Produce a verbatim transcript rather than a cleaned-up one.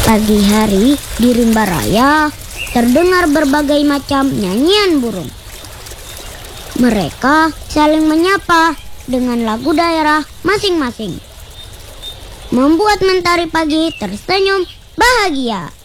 Pagi hari di rimba raya terdengar berbagai macam nyanyian burung. Mereka saling menyapa dengan lagu daerah masing-masing, membuat Mentari Pagi tersenyum bahagia.